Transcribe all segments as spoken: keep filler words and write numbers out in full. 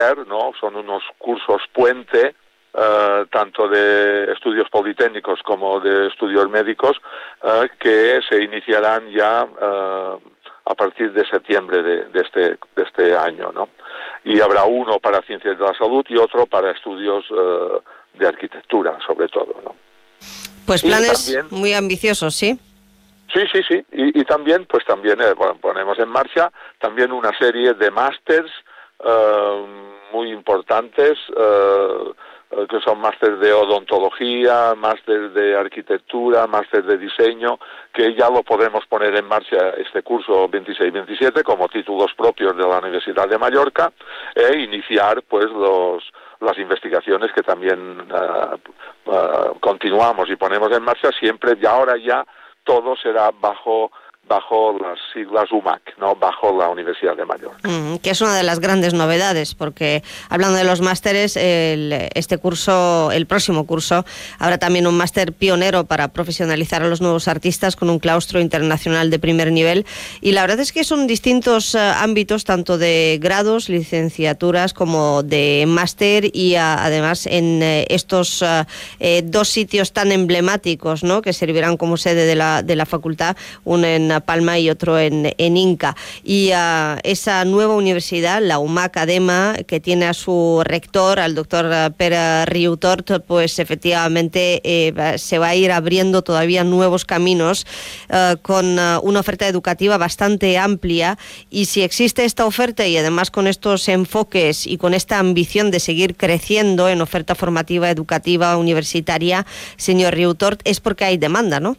¿no? Son unos cursos puente, Uh, tanto de estudios politécnicos como de estudios médicos, uh, que se iniciarán ya uh, a partir de septiembre de, de, este, de este año, ¿no? Y habrá uno para ciencias de la salud y otro para estudios uh, de arquitectura, sobre todo, ¿no? Pues planes también, muy ambiciosos, ¿sí? Sí, sí, sí. Y, y también, pues también eh, bueno, ponemos en marcha también una serie de másters uh, muy importantes, uh, que son máster de odontología, máster de arquitectura, máster de diseño, que ya lo podemos poner en marcha este curso veintiséis veintisiete como títulos propios de la Universidad de Mallorca, e iniciar pues los las investigaciones que también uh, uh, continuamos y ponemos en marcha siempre, y ahora ya todo será bajo bajo las siglas U M A C, ¿no? Bajo la Universidad de Mallorca. Mm, que es una de las grandes novedades, porque hablando de los másteres, el, este curso, el próximo curso, habrá también un máster pionero para profesionalizar a los nuevos artistas con un claustro internacional de primer nivel, y la verdad es que son distintos uh, ámbitos, tanto de grados, licenciaturas, como de máster, y uh, además en uh, estos uh, eh, dos sitios tan emblemáticos, ¿no?, que servirán como sede de la, de la facultad, uno en Palma y otro en, en Inca. Y uh, esa nueva universidad, la U M A C ADEMA, que tiene a su rector, al doctor Pere Riutort, pues efectivamente eh, se va a ir abriendo todavía nuevos caminos uh, con uh, una oferta educativa bastante amplia, y si existe esta oferta y además con estos enfoques y con esta ambición de seguir creciendo en oferta formativa, educativa, universitaria, señor Riutort, es porque hay demanda, ¿no?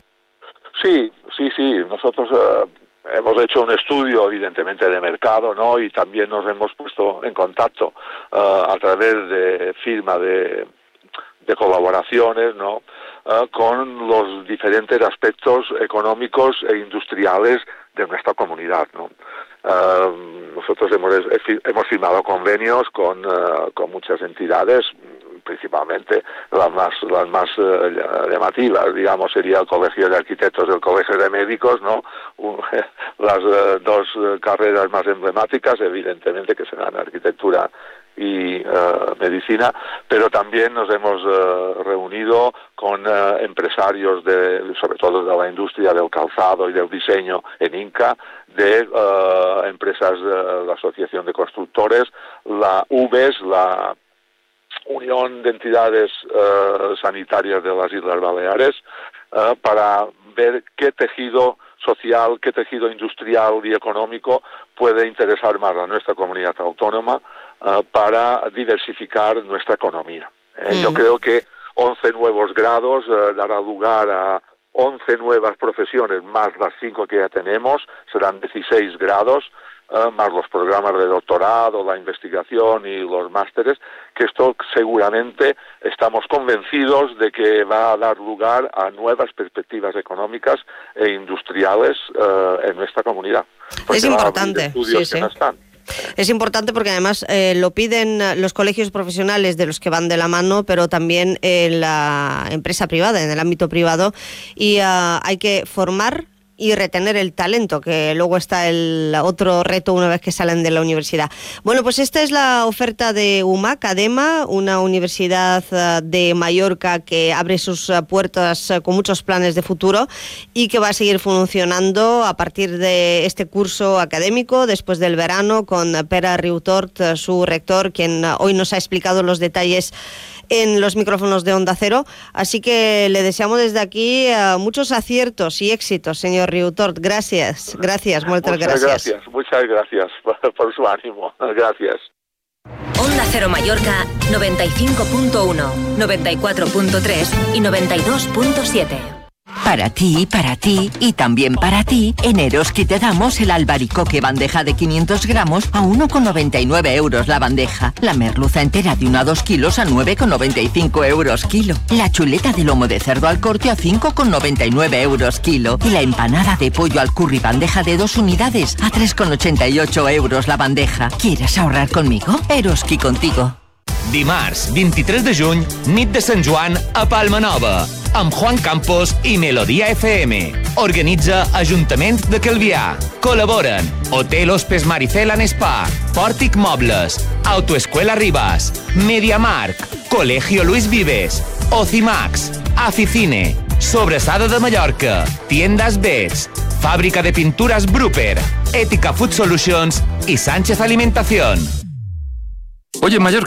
Sí, sí, sí. Nosotros uh, hemos hecho un estudio, evidentemente, de mercado, ¿no? Y también nos hemos puesto en contacto uh, a través de firma de, de colaboraciones, ¿no? Uh, con los diferentes aspectos económicos e industriales de nuestra comunidad, ¿no? Uh, nosotros hemos, hemos firmado convenios con, uh, con muchas entidades, principalmente las más las más uh, llamativas, digamos, sería el Colegio de Arquitectos, el Colegio de Médicos, ¿no? Un, las uh, dos uh, carreras más emblemáticas, evidentemente, que serán arquitectura y uh, medicina, pero también nos hemos uh, reunido con uh, empresarios, de, sobre todo de la industria del calzado y del diseño en Inca, de uh, empresas de la Asociación de Constructores, la U B E S, la Unión de Entidades uh, Sanitarias de las Islas Baleares, uh, para ver qué tejido social, qué tejido industrial y económico puede interesar más a nuestra comunidad autónoma uh, para diversificar nuestra economía. Eh, mm. Yo creo que once nuevos grados uh, dará lugar a once nuevas profesiones, más las cinco que ya tenemos, serán dieciséis grados, Uh, más los programas de doctorado, la investigación y los másteres, que esto seguramente estamos convencidos de que va a dar lugar a nuevas perspectivas económicas e industriales uh, en nuestra comunidad. Es importante, sí, sí. No están. Es importante porque además eh, lo piden los colegios profesionales de los que van de la mano, pero también en la empresa privada, en el ámbito privado, y uh, hay que formar y retener el talento, que luego está el otro reto una vez que salen de la universidad. Bueno, pues esta es la oferta de U M A C ADEMA, una universidad de Mallorca que abre sus puertas con muchos planes de futuro y que va a seguir funcionando a partir de este curso académico después del verano, con Pere Riutort, su rector, quien hoy nos ha explicado los detalles en los micrófonos de Onda Cero. Así que le deseamos desde aquí uh, muchos aciertos y éxitos, señor Riutort. Gracias, gracias, muchas, muchas gracias. gracias. Muchas gracias por, por su ánimo. Gracias. Onda Cero Mallorca, noventa y cinco punto uno, noventa y cuatro punto tres y noventa y dos punto siete. Para ti, para ti y también para ti, en Eroski te damos el albaricoque bandeja de quinientos gramos a uno con noventa y nueve euros la bandeja. La merluza entera de uno a dos kilos a nueve con noventa y cinco euros kilo. La chuleta de lomo de cerdo al corte a cinco con noventa y nueve euros kilo. Y la empanada de pollo al curry bandeja de dos unidades a tres con ochenta y ocho euros la bandeja. ¿Quieres ahorrar conmigo? Eroski contigo. Dimarts, vint-i-tres de juny, nit de Sant Joan a Palma Nova, amb Juan Campos i Melodia F M. Organitza Ajuntament de Calvià. Col·laboren Hotel Hospes Maricel and Spa, Pòrtic Mobles, Autoescuela Rivas, MediaMarkt, Colegio Luis Vives, Ocimax, Aficine, Sobresada de Mallorca, Tiendas Bets, Fábrica de Pinturas Brupper, Ética Food Solutions y Sánchez Alimentación. Oye, Mallorca.